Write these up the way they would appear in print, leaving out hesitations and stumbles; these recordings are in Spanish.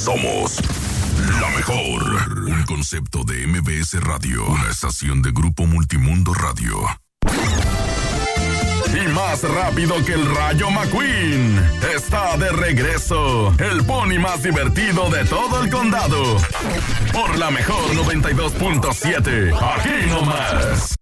Somos la mejor. Un concepto de MBS Radio, una estación de Grupo Multimundo Radio. Y más rápido que el Rayo McQueen, está de regreso el pony más divertido de todo el condado. Por la mejor 92.7, aquí nomás.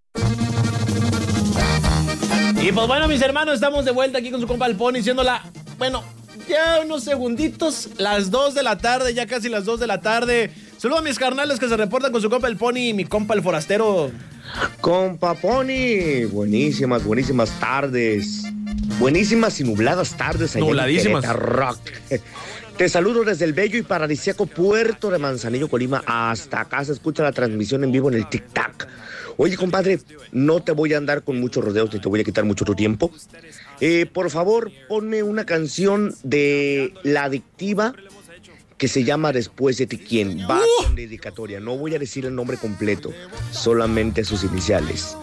Y pues bueno, mis hermanos, estamos de vuelta aquí con su compa el Pony, siendo ya unos segunditos, las 2 de la tarde, ya casi las 2 de la tarde. Saludos a mis carnales que se reportan con su compa el Pony y mi compa el forastero. Compa Pony, buenísimas tardes. Buenísimas y nubladas tardes allá Nubladísimas. en Rock. Te saludo desde el bello y paradisíaco puerto de Manzanillo, Colima. Hasta acá se escucha la transmisión en vivo en el Tic-Tac. Oye, compadre, no te voy a andar con muchos rodeos ni te voy a quitar mucho tu tiempo. Por favor, ponme una canción de La Adictiva que se llama Después de ti quién. Va con dedicatoria. No voy a decir el nombre completo, solamente sus iniciales.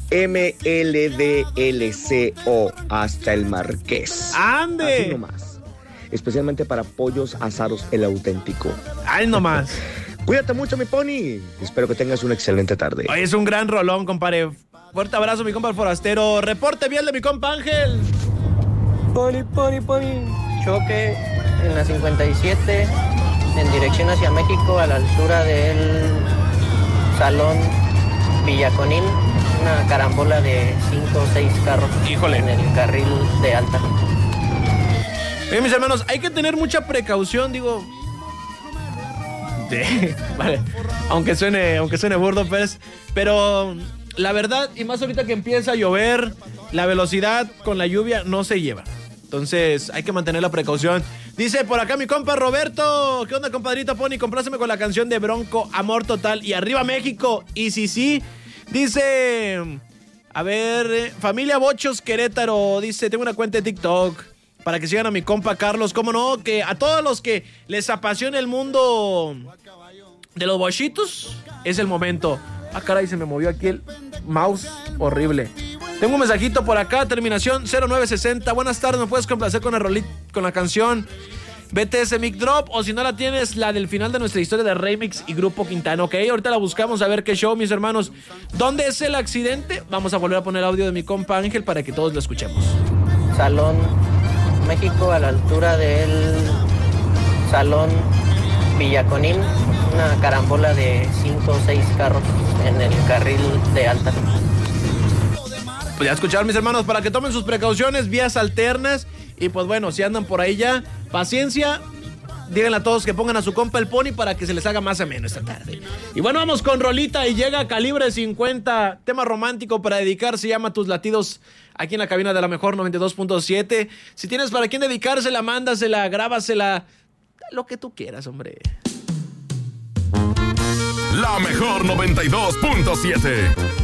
MLDLCO hasta el Marqués. ¡Ande! Así nomás. Especialmente para Pollos Asados el Auténtico. ¡Ay, nomás! Cuídate mucho, mi Pony. Espero que tengas una excelente tarde. Hoy es un gran rolón, compadre. Fuerte abrazo, mi compa el forastero. Reporte bien de mi compa Ángel. Pony. Choque en la 57 en dirección hacia México a la altura del Salón Villaconil. Una carambola de 5 o 6 carros. Híjole. En el carril de alta. Mis hermanos, hay que tener mucha precaución, digo. Vale, aunque suene burdo, pues, pero la verdad, y más ahorita que empieza a llover, la velocidad con la lluvia no se lleva. Entonces hay que mantener la precaución. Dice por acá mi compa Roberto, ¿qué onda, compadrito Pony? Compláceme con la canción de Bronco, Amor Total y Arriba México. Y sí, dice, a ver, familia Bochos Querétaro, dice, tengo una cuenta de TikTok para que sigan a mi compa Carlos. ¿Cómo no? Que a todos los que les apasiona el mundo de los bochitos, es el momento. Ah, caray, se me movió aquí el mouse. Horrible. Tengo un mensajito por acá, terminación 0960. Buenas tardes, ¿me puedes complacer con la canción BTS Mic Drop? O si no la tienes, la del final de nuestra historia de Remix y Grupo Quintana. Ok, ahorita la buscamos a ver qué show, mis hermanos. ¿Dónde es el accidente? Vamos a volver a poner el audio de mi compa Ángel para que todos lo escuchemos. Salón México a la altura del Salón Villaconil. Una carambola de 5 o 6 carros en el carril de alta. Pues ya escucharon, mis hermanos, para que tomen sus precauciones, vías alternas. Y pues bueno, si andan por ahí ya, paciencia. Díganle a todos que pongan a su compa el Pony para que se les haga más ameno esta tarde. Y bueno, vamos con rolita y llega Calibre 50, tema romántico para dedicar, se llama Tus Latidos, aquí en la cabina de la mejor 92.7. Si tienes para quién dedicársela, mándasela, grábasela, lo que tú quieras, hombre. La mejor 92.7.